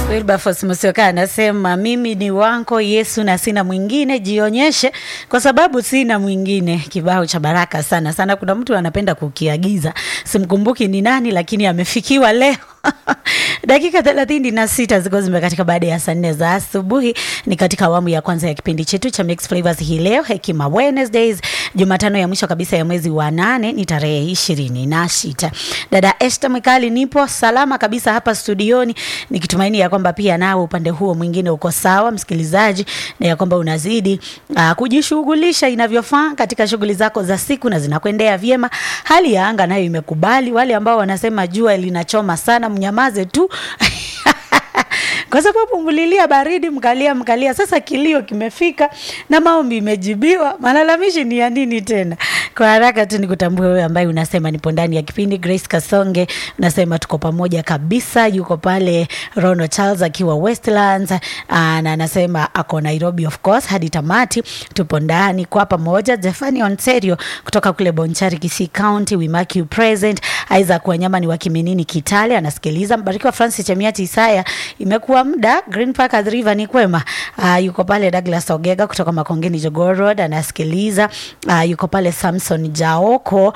Wilberforce Musyoka anasema mimi ni wanko Yesu na sina mwingine, jionyeshe kwa sababu sina mwingine. Kibao cha baraka sana sana. Kuna mtu anapenda kukiagiza, simkumbuki ni nani, lakini amefikiwa leo. Dakika 36 ziko zimekatika baada ya saa 4 za asubuhi. Ni katika awamu ya kwanza ya kipindi chetu cha Mixed Flavors hii leo, Hekima Wednesdays, Jumatano ya mwisho kabisa ya mwezi wa 8, ni tarehe 26. Dada Esther Mikali nipo salama kabisa hapa studioni, nikitumaini ya kwamba pia nao upande huo mwingine uko sawa msikilizaji, na ya kwamba unazidi kujishughulisha inavyofaa katika shughuli zako za siku na zinakuendea vyema. Hali ya anga nayo imekubali. Wale ambao wanasema jua linachoma sana, mnyamaze tu. Kwa sababu mlilia baridi, mkalia. Sasa kilio kimefika na maombi imejibiwa. Malalamishi ni ya nini tena? Kwa haraka tu nikutambue wewe ambaye unasema nipo ndani ya kipindi. Grace Kasonge unasema tuko pamoja kabisa. Yuko pale Rono Charles akiwa Westlands, na anasema ako Nairobi of course hadi tamati. Tupo ndani kwa pamoja. Jeffani Ontario kutoka kule Bonchari, Kisii County, we mark you present. Isaac Wanyama ni wa Kiminini, Kitale, anasikiliza. Mbarikiwa Francis Chemiati Isaya, imekuwa muda. Green Park River ni kwema. Yuko pale Douglas Ogega kutoka Makongeni Jogoo Road anasikiliza. Yuko pale Samson Jaoko,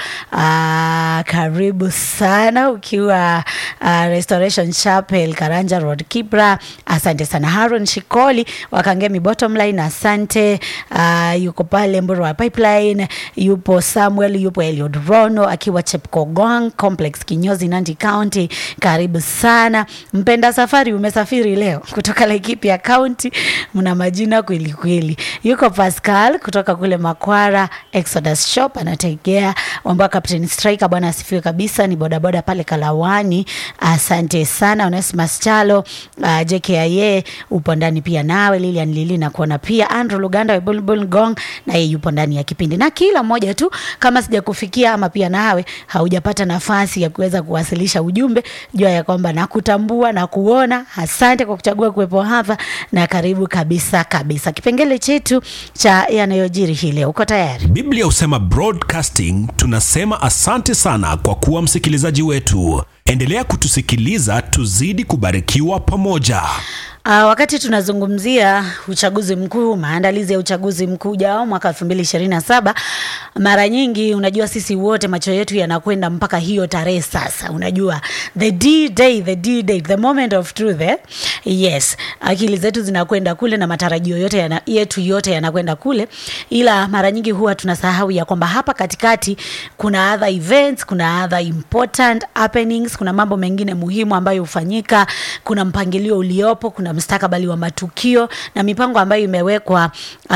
karibu sana ukiwa Restoration Chapel Karanja Road Kibra. Asante sana. Haron Shikoli wa Kangemi Bottom Line, asante. Yuko pale Mburu Pipeline, yupo Samuel, yupo Eliud Rono akiwa Chepkogong Complex Kinyozi Nandi County, karibu sana. Mpenda safari, umesafiri leo kutoka Laikipia County, mna majina kweli kweli. Yuko Pascal kutoka kule Makwara Exodus Shop anategea. Wamba Captain Striker, bwana asifiwe kabisa, ni bodaboda pale Kalawani, asante sana. Onesmus Chalo, JKIA upo ndani pia nawe. Lilian Lili na kuona pia. Andrew Luganda wa Bulbul Gong na yeye yupo ndani ya kipindi. Na kila mmoja tu kama sijakufikia ama pia nawe haujapata nafasi ya kuweza kuwasilisha ujumbe, jua ya kwamba nakutambua na kuona. Asante kwa kuchagua kuwepo hapa na karibu kabisa kabisa. Kipengele chetu cha yanayojiri hii leo, uko tayari? Biblia husema broadcasting, tunasema asante sana kwa kuwa msikilizaji wetu. Endelea kutusikiliza, tuzidi kubarikiwa pamoja. Wakati tunazungumzia uchaguzi mkuu, maandalizi ya uchaguzi mkuu ujao mwaka 2027, mara nyingi unajua sisi wote macho yetu yanakwenda mpaka hiyo tarehe sasa. Unajua the D-Day, the moment of truth, Yes, akili zetu zinakwenda kule na matarajio yote yetu yote yanakwenda kule. Ila mara nyingi huwa tunasahau ya kwamba hapa katikati kuna other events, kuna other important happenings, kuna mambo mengine muhimu ambayo hufanyika, kuna mpangilio uliopo, kuna mustakabali wa matukio na mipango ambayo imewekwa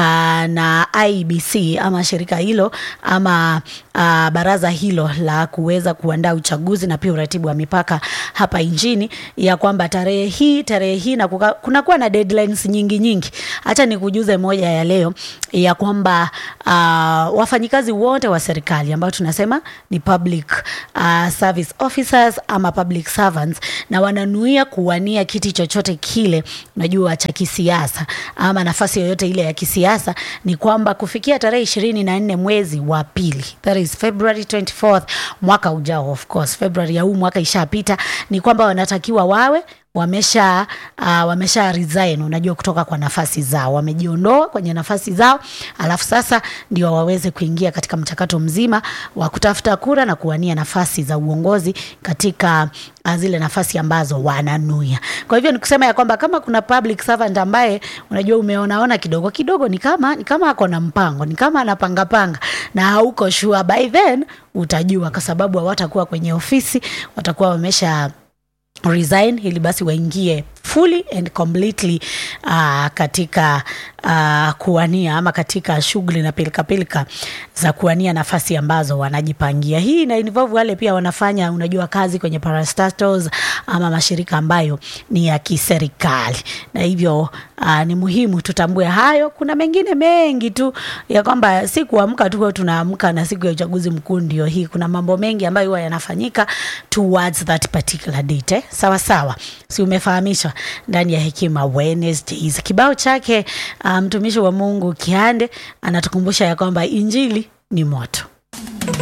na IEBC ama shirika hilo ama baraza hilo la kuweza kuandaa uchaguzi na pia uratibu wa mipaka hapa nchini, ya kwamba tarehe hii na kunakuwa na deadlines nyingi. Acha nikujuze moja ya leo ya kwamba wafanyikazi wote wa serikali ambao tunasema ni public service officers ama public servants, na wananuia kuwania kiti chochote kile unajua cha kisiasa ama nafasi yoyote ile ya kisiasa, ni kwamba kufikia tarehe 24 mwezi wa pili, that is February 24th mwaka ujao, of course February ya huu mwaka ishapita, ni kwamba wanatakiwa wawe wamesha resign, unajua kutoka kwa nafasi zao, wamejiondoa kwenye nafasi zao, alafu sasa ndio waweze kuingia katika mchakato mzima wa kutafuta kura na kuwania nafasi za uongozi katika zile nafasi ambazo wananuia. Kwa hivyo nikusema ya kwamba kama kuna public servant ambaye unajua umeonaona kidogo ni kama ako na mpango, ni kama anapanga na hauko sure, by then utajua, kwa sababu hawatakuwa kwenye ofisi, watakuwa wamesha resign ili basi waingie fully and completely katika kuwania ama katika shughuli na pilika za kuwania nafasi ambazo wanajipangia. Hii na involve wale pia wanafanya unajua kazi kwenye parastatals ama mashirika ambayo ni ya kiserikali, na hivyo ni muhimu tutambue hayo. Kuna mengine mengi tu ya kwamba si kuamka tu tunaamka na siku ya uchaguzi mkuu ndio hii. Kuna mambo mengi ambayo huwa yanafanyika towards that particular date, sawa. Si umefahamishwa ndani ya Hekima Wednesdays. Kibao chake mtumishi wa Mungu Kiande anatukumbusha ya kwamba injili ni moto.